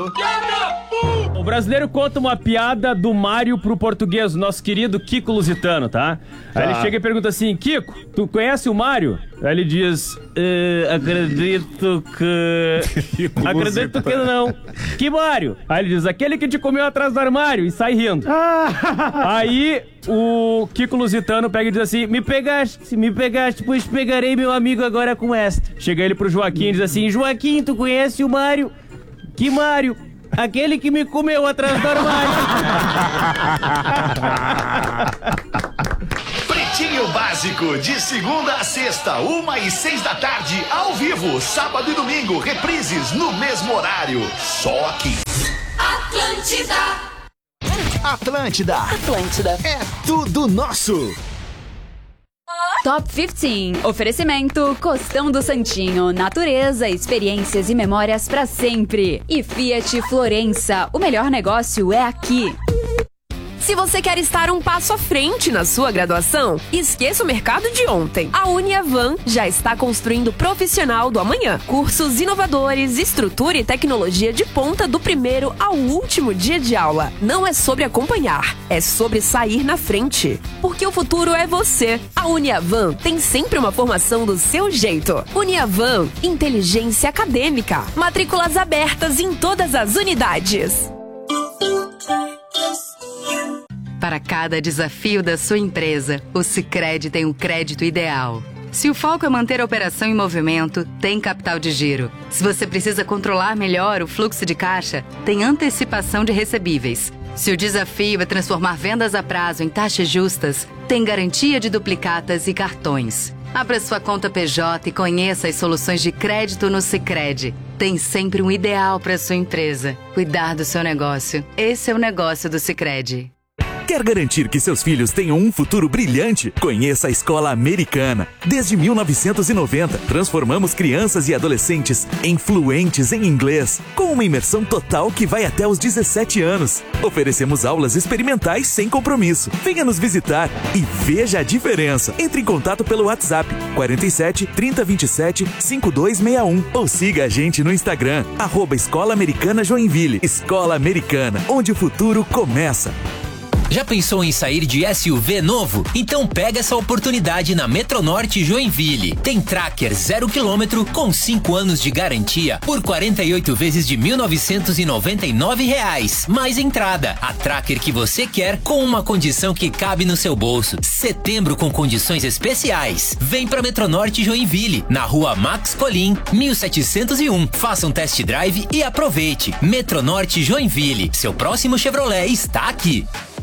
O brasileiro conta uma piada do Mário pro português, nosso querido Kiko Lusitano, tá? Aí ele chega e pergunta assim: Kiko, tu conhece o Mário? Aí ele diz: acredito que... acredito que não. Que Mário? Aí ele diz: aquele que te comeu atrás do armário, e sai rindo. Aí o Kiko Lusitano pega e diz assim: me pegaste, pois pegarei meu amigo agora com esta. Chega ele pro Joaquim e diz assim: Joaquim, tu conhece o Mário? Que Mário? Aquele que me comeu atrás do armário. Pretinho Básico, de segunda a sexta, 1h06 da tarde, ao vivo, sábado e domingo, reprises no mesmo horário, só aqui. Atlântida é tudo nosso. Top 15. Oferecimento Costão do Santinho. Natureza, experiências e memórias pra sempre. E Fiat Florença. O melhor negócio é aqui. Se você quer estar um passo à frente na sua graduação, esqueça o mercado de ontem. A Uniavan já está construindo o profissional do amanhã. Cursos inovadores, estrutura e tecnologia de ponta do primeiro ao último dia de aula. Não é sobre acompanhar, é sobre sair na frente. Porque o futuro é você. A Uniavan tem sempre uma formação do seu jeito. Uniavan, inteligência acadêmica. Matrículas abertas em todas as unidades. Para cada desafio da sua empresa, o Sicredi tem o crédito ideal. Se o foco é manter a operação em movimento, tem capital de giro. Se você precisa controlar melhor o fluxo de caixa, tem antecipação de recebíveis. Se o desafio é transformar vendas a prazo em taxas justas, tem garantia de duplicatas e cartões. Abra sua conta PJ e conheça as soluções de crédito no Sicredi. Tem sempre um ideal para sua empresa. Cuidar do seu negócio. Esse é o negócio do Sicredi. Quer garantir que seus filhos tenham um futuro brilhante? Conheça a Escola Americana. Desde 1990, transformamos crianças e adolescentes em fluentes em inglês, com uma imersão total que vai até os 17 anos. Oferecemos aulas experimentais sem compromisso. Venha nos visitar e veja a diferença. Entre em contato pelo WhatsApp 47 30 27 5261 ou siga a gente no Instagram @Escola Americana Joinville. Escola Americana, onde o futuro começa. Já pensou em sair de SUV novo? Então pega essa oportunidade na Metronorte Joinville. Tem Tracker 0 km com 5 anos de garantia por 48 vezes de R$ 1.999. Mais entrada. A Tracker que você quer com uma condição que cabe no seu bolso. Setembro com condições especiais. Vem pra Metronorte Joinville, na rua Max Colim, 1701. Faça um test drive e aproveite. Metronorte Joinville. Seu próximo Chevrolet está aqui.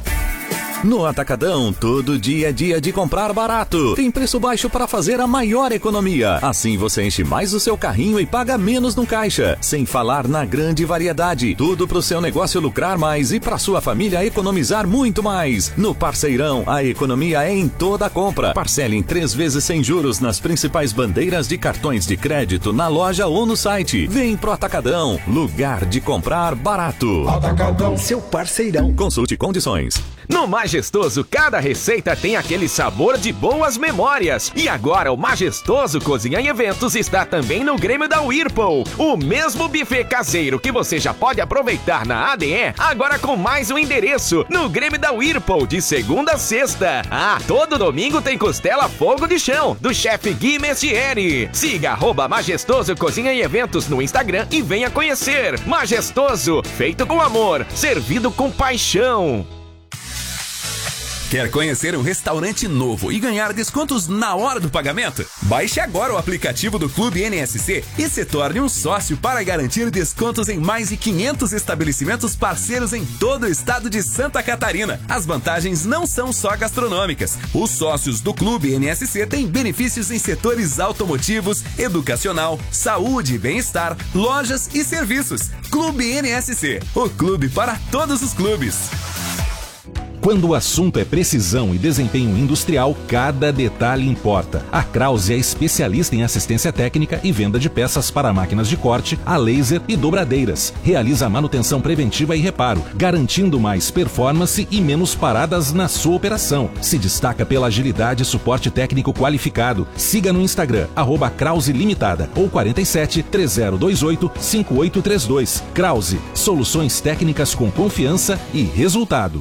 No Atacadão, todo dia é dia de comprar barato. Tem preço baixo para fazer a maior economia. Assim você enche mais o seu carrinho e paga menos no caixa. Sem falar na grande variedade. Tudo para o seu negócio lucrar mais e para sua família economizar muito mais. No Parceirão, a economia é em toda a compra. Parcele em 3 vezes sem juros nas principais bandeiras de cartões de crédito na loja ou no site. Vem pro Atacadão, lugar de comprar barato. Atacadão, seu parceirão. Consulte condições. No Majestoso, cada receita tem aquele sabor de boas memórias. E agora o Majestoso Cozinha e Eventos está também no Grêmio da Whirlpool. O mesmo buffet caseiro que você já pode aproveitar na ADE, agora com mais um endereço, no Grêmio da Whirlpool, de segunda a sexta. Ah, todo domingo tem costela fogo de chão, do chefe Gui Mestieri. Siga @Majestoso Cozinha e Eventos no Instagram e venha conhecer. Majestoso, feito com amor, servido com paixão. Quer conhecer um restaurante novo e ganhar descontos na hora do pagamento? Baixe agora o aplicativo do Clube NSC e se torne um sócio para garantir descontos em mais de 500 estabelecimentos parceiros em todo o estado de Santa Catarina. As vantagens não são só gastronômicas. Os sócios do Clube NSC têm benefícios em setores automotivos, educacional, saúde e bem-estar, lojas e serviços. Clube NSC, o clube para todos os clubes. Quando o assunto é precisão e desempenho industrial, cada detalhe importa. A Krause é especialista em assistência técnica e venda de peças para máquinas de corte, a laser e dobradeiras. Realiza manutenção preventiva e reparo, garantindo mais performance e menos paradas na sua operação. Se destaca pela agilidade e suporte técnico qualificado. Siga no Instagram, @Krause Limitada ou 47 3028 5832. Krause, soluções técnicas com confiança e resultado.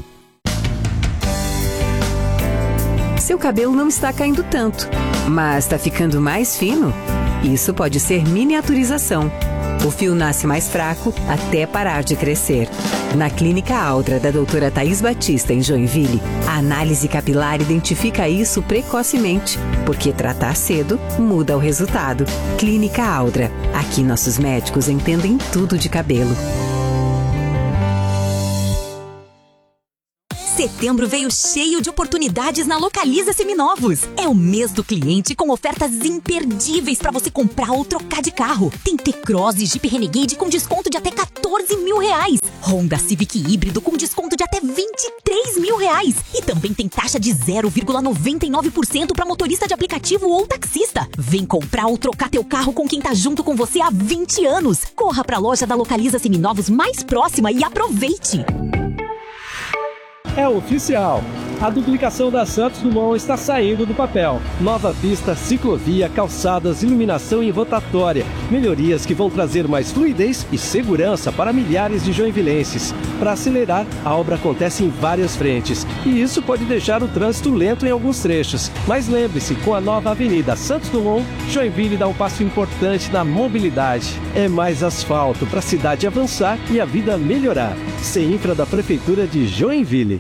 Seu cabelo não está caindo tanto, mas está ficando mais fino? Isso pode ser miniaturização. O fio nasce mais fraco até parar de crescer. Na Clínica Aldra da doutora Thaís Batista, em Joinville, a análise capilar identifica isso precocemente, porque tratar cedo muda o resultado. Clínica Aldra. Aqui nossos médicos entendem tudo de cabelo. Setembro veio cheio de oportunidades na Localiza Seminovos. É o mês do cliente com ofertas imperdíveis para você comprar ou trocar de carro. Tem T-Cross e Jeep Renegade com desconto de até R$14 mil. Honda Civic híbrido com desconto de até R$23 mil. E também tem taxa de 0,99% para motorista de aplicativo ou taxista. Vem comprar ou trocar teu carro com quem tá junto com você há 20 anos. Corra para a loja da Localiza Seminovos mais próxima e aproveite. É oficial! A duplicação da Santos Dumont está saindo do papel. Nova pista, ciclovia, calçadas, iluminação e rotatória. Melhorias que vão trazer mais fluidez e segurança para milhares de joinvilenses. Para acelerar, a obra acontece em várias frentes. E isso pode deixar o trânsito lento em alguns trechos. Mas lembre-se, com a nova Avenida Santos Dumont, Joinville dá um passo importante na mobilidade. É mais asfalto para a cidade avançar e a vida melhorar. CEINFRA da Prefeitura de Joinville.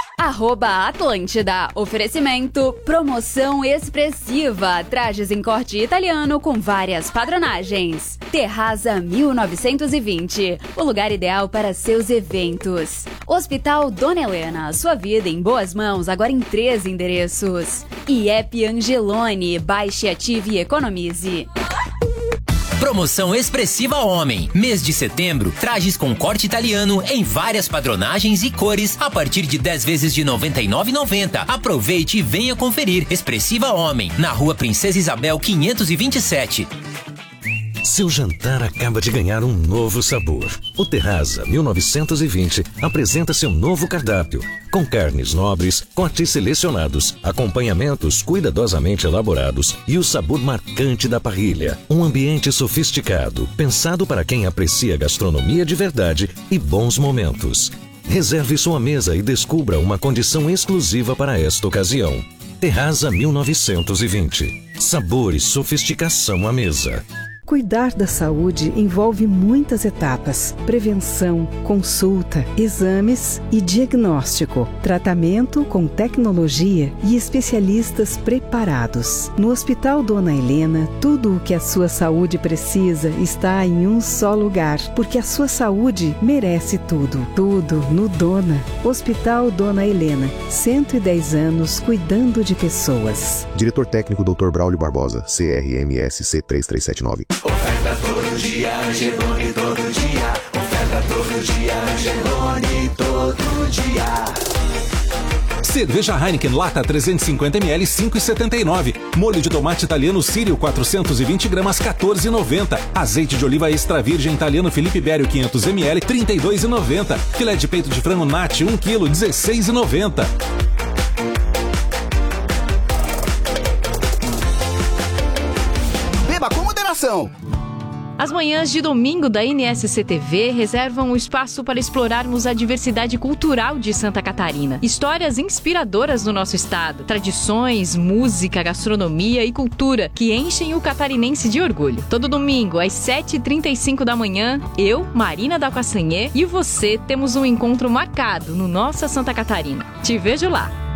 @Atlântida. Oferecimento, promoção expressiva. Trajes em corte italiano com várias padronagens. Terraza 1920. O lugar ideal para seus eventos. Hospital Dona Helena. Sua vida em boas mãos, agora em 3 endereços. IEP Angeloni. Baixe, ative e economize. Promoção expressiva homem. Mês de setembro, trajes com corte italiano em várias padronagens e cores a partir de 10 vezes de R$ 99,90. Aproveite e venha conferir. Expressiva homem, na Rua Princesa Isabel 527. Seu jantar acaba de ganhar um novo sabor. O Terraza 1920 apresenta seu novo cardápio, com carnes nobres, cortes selecionados, acompanhamentos cuidadosamente elaborados e o sabor marcante da parrilha. Um ambiente sofisticado, pensado para quem aprecia gastronomia de verdade e bons momentos. Reserve sua mesa e descubra uma condição exclusiva para esta ocasião. Terraza 1920. Sabor e sofisticação à mesa. Cuidar da saúde envolve muitas etapas: prevenção, consulta, exames e diagnóstico, tratamento com tecnologia e especialistas preparados. No Hospital Dona Helena, tudo o que a sua saúde precisa está em um só lugar, porque a sua saúde merece tudo. Tudo no Dona. Hospital Dona Helena, 110 anos cuidando de pessoas. Diretor técnico Dr. Braulio Barbosa, CRMS C3379. Oferta todo dia, Angeloni todo dia. Oferta todo dia, Angeloni todo dia. Cerveja Heineken Lata 350ml 5,79. Molho de tomate italiano Sírio 420 gramas 14,90. Azeite de oliva extra virgem italiano Felipe Bério 500ml 32,90. Filé de peito de frango Nati 1 kg 16,90. Beba com moderação. As manhãs de domingo da NSC TV reservam um espaço para explorarmos a diversidade cultural de Santa Catarina. Histórias inspiradoras do nosso estado, tradições, música, gastronomia e cultura que enchem o catarinense de orgulho. Todo domingo, às 7h35 da manhã, eu, Marina da Castanhê, e você temos um encontro marcado no Nossa Santa Catarina. Te vejo lá!